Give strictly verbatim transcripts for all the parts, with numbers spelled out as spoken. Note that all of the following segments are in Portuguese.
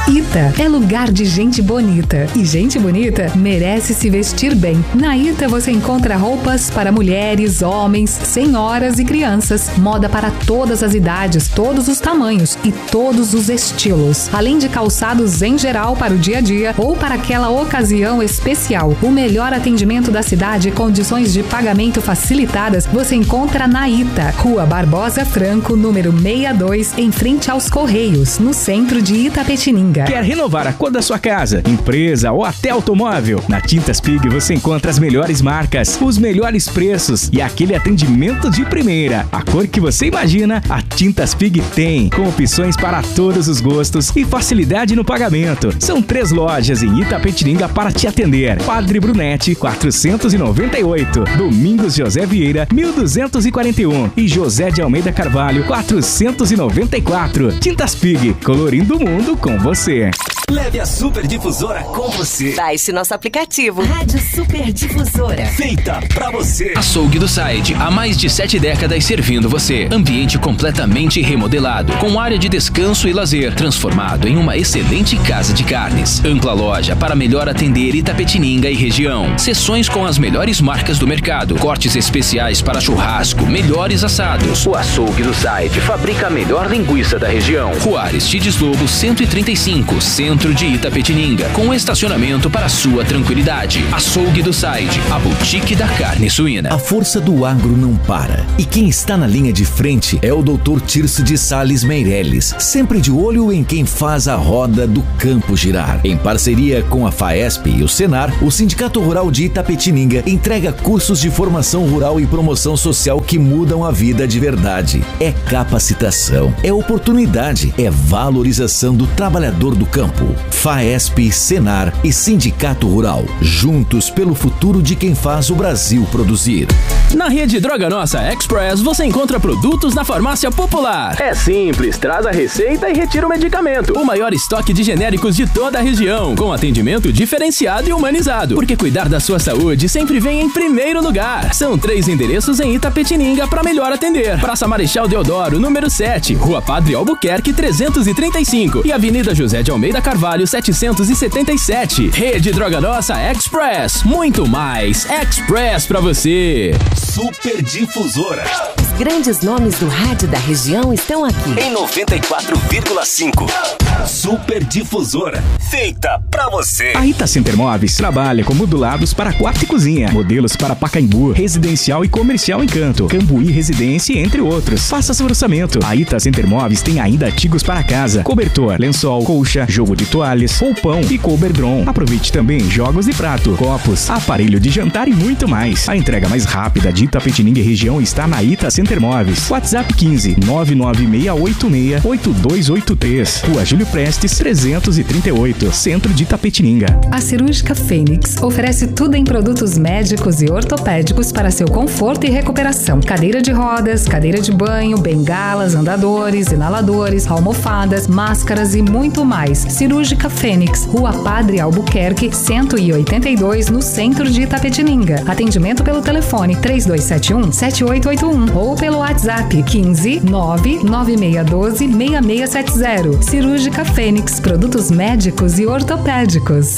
Ita é lugar de gente bonita. E gente bonita merece se vestir bem. Na Ita você encontra roupas para mulheres, homens, senhoras e crianças. Moda para todas as idades, todos os tamanhos e todos os estilos. Além de calçados em geral para o dia a dia ou para aquela ocasião especial. O melhor atendimento da cidade e condições de pagamento facilitadas você encontra na Ita. Rua Barbosa Franco, número sessenta e dois, em frente aos Correios, no centro de Itapetininga. Quer renovar a cor da sua casa, empresa ou até automóvel? Na Tintas Pig você encontra as melhores marcas, os melhores preços e aquele atendimento de primeira. A cor que você imagina, a Tintas Pig tem, com opções para todos os gostos e facilidade no pagamento. São três lojas em Itapetininga para te atender. Padre Brunete, quatrocentos e noventa e oito. Domingos José Vieira, mil duzentos e quarenta e um. E José de Almeida Carvalho, quatrocentos e noventa e quatro. Tintas Pig, colorindo o mundo com você. Leve a Super Difusora com você. Baixe nosso aplicativo. Rádio Super Difusora. Feita pra você. Açougue do Side, há mais de sete décadas servindo você. Ambiente completamente remodelado, com área de descanso e lazer, transformado em uma excelente casa de carnes. Ampla loja para melhor atender Itapetininga e região. Seções com as melhores marcas do mercado. Cortes especiais para churrasco, melhores assados. O Açougue do Side fabrica a melhor linguiça da região. Rua Aristides Lobo, cento e trinta e cinco, centro de Itapetininga, com estacionamento para sua tranquilidade. Açougue do Side, a boutique da carne suína. A força do agro não para. E quem está na linha de frente é o doutor Tirso de Sales Meirelles, sempre de olho em quem faz a roda do campo girar. Em parceria com a FAESP e o Senar, o Sindicato Rural de Itapetininga entrega cursos de formação rural e promoção social que mudam a vida de verdade. É capacitação, é oportunidade, é valorização do trabalhador do campo. FAESP, Senar e Sindicato Rural, juntos pelo futuro de quem faz o Brasil produzir. Na rede Droga Nossa Express você encontra produtos na farmácia popular. É simples, traz a receita e retira o medicamento. O maior estoque de genéricos de toda a região, com atendimento diferenciado e humanizado. Porque cuidar da sua saúde sempre vem em primeiro lugar. São três endereços em Itapetininga para melhor atender. Praça Marechal Deodoro, número sete, Rua Padre Albuquerque trezentos e trinta e cinco e Avenida José de Almeida Carvalho setecentos e setenta e sete. Rede Droga Nossa Express, muito mais Express pra você. Super Difusora. Os grandes nomes do rádio da região estão aqui. Em noventa e quatro vírgula cinco. Super Difusora. Feita pra você. A Ita Center Móveis trabalha com modulados para quarto e cozinha, modelos para Pacaembu, residencial e comercial Encanto, Cambuí Residência, entre outros. Faça seu orçamento. A Ita Center Móveis tem ainda artigos para casa, cobertor, lençol, colcha, jogo de toalhas, roupão e coberdron. Aproveite também jogos de prato, copos, aparelho de jantar e muito mais. A entrega mais rápida de Itapetininga e região está na Ita Center Móveis. WhatsApp quinze, nove nove seis oito seis, oito dois oito três. Rua Júlio Prestes trezentos e trinta e oito, centro de Itapetininga. A Cirúrgica Fênix oferece tudo em produtos médicos e ortopédicos para seu conforto e recuperação. Cadeira de rodas, cadeira de banho, bengalas, andadores, inaladores, almofadas, máscaras e muito mais. Cirúrgica Fênix, Rua Padre Albuquerque, cento e oitenta e dois, no centro de Itapetininga. Atendimento pelo telefone três dois sete um, sete oito oito um ou pelo WhatsApp quinze, nove nove seis um dois, seis seis sete zero. Cirúrgica Fênix, produtos médicos e ortopédicos.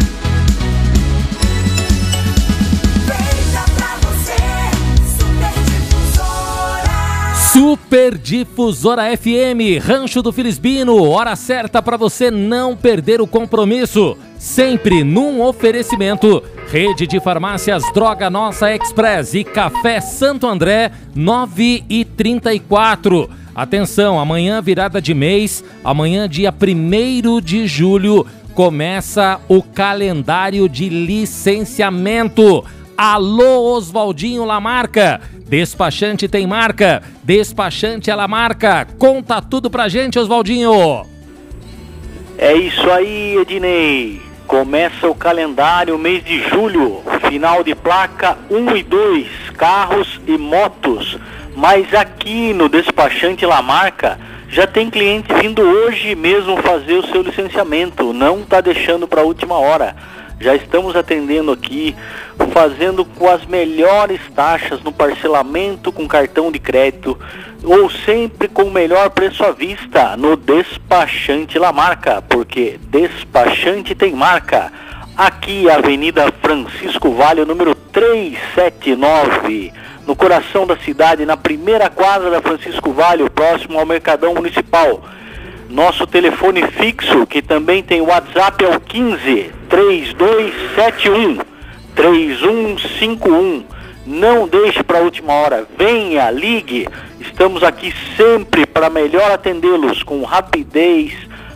Super Difusora F M, Rancho do Filisbino, hora certa para você não perder o compromisso. Sempre num oferecimento. Rede de Farmácias Droga Nossa Express e Café Santo André, nove e trinta e quatro. Atenção, amanhã virada de mês, amanhã dia primeiro de julho, começa o calendário de licenciamento. Alô, Oswaldinho Lamarca. Despachante tem marca, despachante é Lamarca. Conta tudo pra gente, Oswaldinho. É isso aí, Ednei. Começa o calendário mês de julho, final de placa um e dois, carros e motos. Mas aqui no despachante Lamarca já tem cliente vindo hoje mesmo fazer o seu licenciamento, não tá deixando para a última hora. Já estamos atendendo aqui, fazendo com as melhores taxas no parcelamento com cartão de crédito, ou sempre com o melhor preço à vista no Despachante Lamarca, porque despachante tem marca. Aqui, Avenida Francisco Vale, número trezentos e setenta e nove, no coração da cidade, na primeira quadra da Francisco Vale, próximo ao Mercadão Municipal. Nosso telefone fixo, que também tem WhatsApp, é o quinze, trinta e dois setenta e um, trinta e um cinquenta e um. Não deixe para a última hora, venha, ligue. Estamos aqui sempre para melhor atendê-los com rapidez,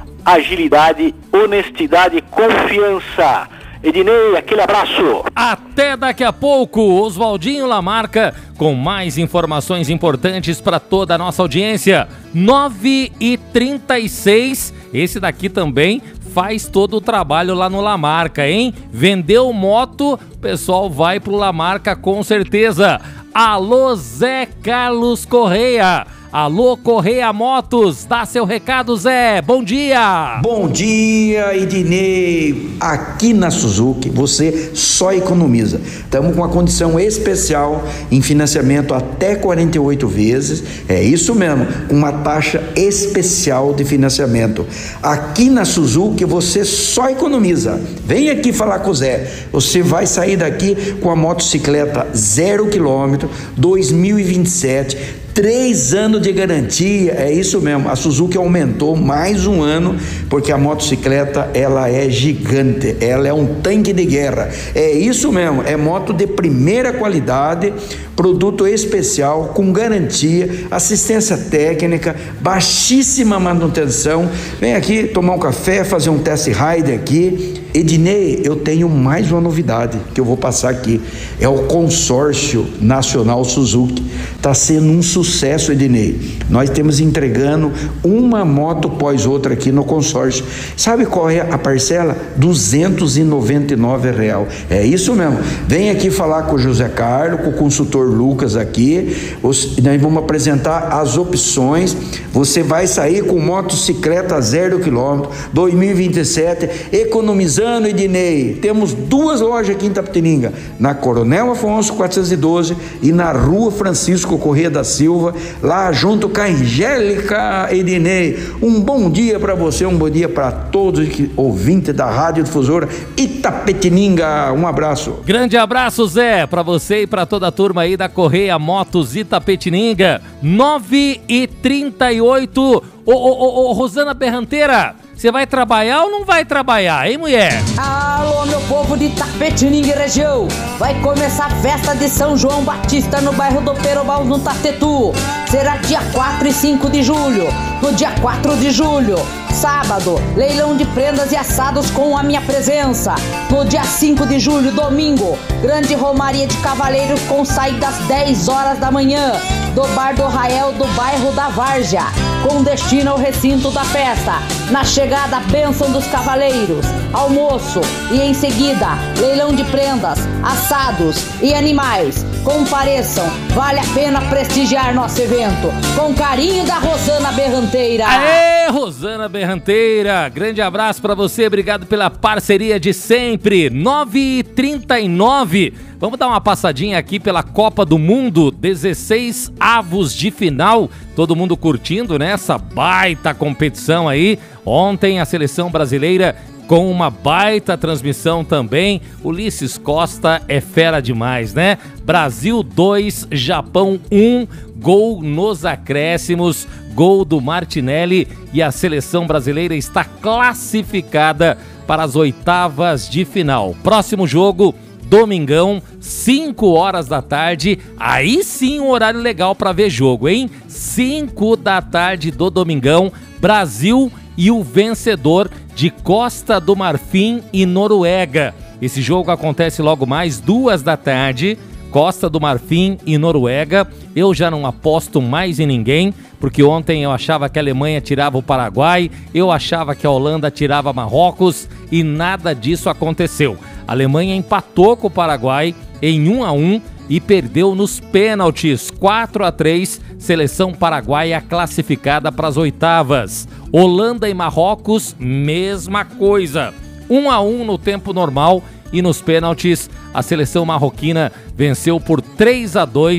agilidade, honestidade e confiança. Ednei, aquele abraço. Até daqui a pouco, Oswaldinho Lamarca, com mais informações importantes para toda a nossa audiência. nove e trinta e seis, esse daqui também faz todo o trabalho lá no Lamarca, hein? Vendeu moto, o pessoal vai pro Lamarca com certeza. Alô, Zé Carlos Correia. Alô, Correia Motos, dá seu recado, Zé. Bom dia. Bom dia, Ednei. Aqui na Suzuki você só economiza. Estamos com uma condição especial em financiamento até quarenta e oito vezes. É isso mesmo, uma taxa especial de financiamento. Aqui na Suzuki você só economiza. Vem aqui falar com o Zé. Você vai sair daqui com a motocicleta zero quilômetro, dois mil e vinte e sete. Três anos de garantia, é isso mesmo. A Suzuki aumentou mais um ano porque a motocicleta ela é gigante, ela é um tanque de guerra. É isso mesmo, é moto de primeira qualidade, produto especial com garantia, assistência técnica, baixíssima manutenção. Vem aqui tomar um café, fazer um test ride aqui. Ednei, eu tenho mais uma novidade que eu vou passar aqui. É o consórcio nacional Suzuki. Está sendo um sucesso, Ednei. Nós temos entregando uma moto após outra aqui no consórcio. Sabe qual é a parcela? duzentos e noventa e nove reais. É isso mesmo. Vem aqui falar com o José Carlos, com o consultor Lucas aqui. Os, nós vamos apresentar as opções. Você vai sair com motocicleta zero quilômetro, dois mil e vinte e sete, economizando, Ednei. Temos duas lojas aqui em Itapetininga, na Coronel Afonso quatrocentos e doze e na Rua Francisco Corrêa da Silva, lá junto com a Angélica. Ednei, um bom dia para você, um bom dia para todos que ouvintes da Rádio Difusora Itapetininga. Um abraço. Grande abraço, Zé, para você e para toda a turma aí da Correia Motos Itapetininga. nove e trinta e oito. Ô, ô, ô, ô, Rosana Berranteira, você vai trabalhar ou não vai trabalhar, hein, mulher? Alô, meu povo de Itapetininga e região. Vai começar a festa de São João Batista no bairro do Perobal, no Tatetu. Será dia quatro e cinco de julho. No dia quatro de julho, sábado, leilão de prendas e assados com a minha presença. No dia cinco de julho, domingo, grande romaria de cavaleiros com saída às dez horas da manhã do Bar do Rael do bairro da Várzea, com destino ao recinto da festa. Na chegada, bênção dos cavaleiros, almoço e em seguida, leilão de prendas, assados e animais. Compareçam, vale a pena prestigiar nosso evento. Com carinho da Rosana Berranteira. Aê, Rosana Berranteira, grande abraço pra você, obrigado pela parceria de sempre. nove e trinta e nove, vamos dar uma passadinha aqui pela Copa do Mundo, dezesseis avos de final, todo mundo curtindo, né, essa baita competição aí. Ontem a seleção brasileira com uma baita transmissão também. Ulisses Costa é fera demais, né? Brasil dois, Japão um, gol nos acréscimos, gol do Martinelli, e a seleção brasileira está classificada para as oitavas de final. Próximo jogo, domingão, cinco horas da tarde, aí sim um horário legal para ver jogo, hein? cinco da tarde do domingão, Brasil e o vencedor de Costa do Marfim e Noruega. Esse jogo acontece logo mais duas da tarde, Costa do Marfim e Noruega. Eu já não aposto mais em ninguém, porque ontem eu achava que a Alemanha tirava o Paraguai, eu achava que a Holanda tirava Marrocos e nada disso aconteceu. A Alemanha empatou com o Paraguai em um a um e perdeu nos pênaltis, quatro a três, seleção paraguaia classificada para as oitavas. Holanda e Marrocos, mesma coisa, um a um no tempo normal, e nos pênaltis a seleção marroquina venceu por três a dois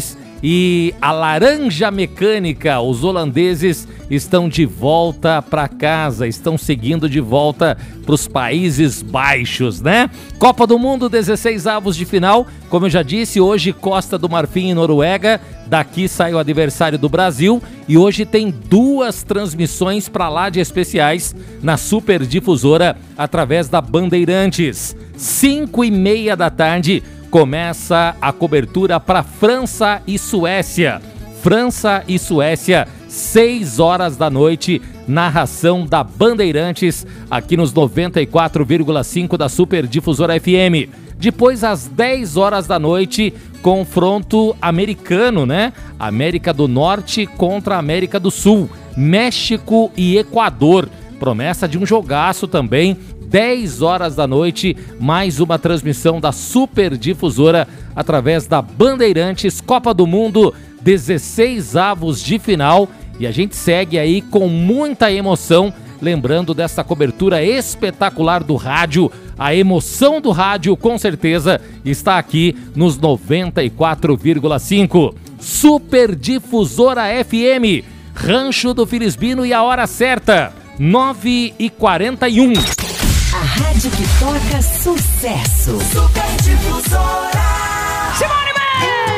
E a Laranja Mecânica, os holandeses estão de volta para casa, estão seguindo de volta para os Países Baixos, né? Copa do Mundo, dezesseis avos de final, como eu já disse, hoje Costa do Marfim e Noruega, daqui sai o adversário do Brasil e hoje tem duas transmissões para lá de especiais na Super Difusora através da Bandeirantes. cinco e meia da tarde começa a cobertura para França e Suécia. França e Suécia, seis horas da noite, narração da Bandeirantes, aqui nos noventa e quatro vírgula cinco da Super Difusora F M. Depois, às dez horas da noite, confronto americano, né? América do Norte contra América do Sul, México e Equador. Promessa de um jogaço também. dez horas da noite, mais uma transmissão da Super Difusora através da Bandeirantes, Copa do Mundo, dezesseis avos de final. E a gente segue aí com muita emoção, lembrando dessa cobertura espetacular do rádio. A emoção do rádio, com certeza, está aqui nos noventa e quatro vírgula cinco. Super Difusora F M, Rancho do Filisbino e a hora certa, nove e quarenta e um. A rádio que toca sucesso. Super Difusora.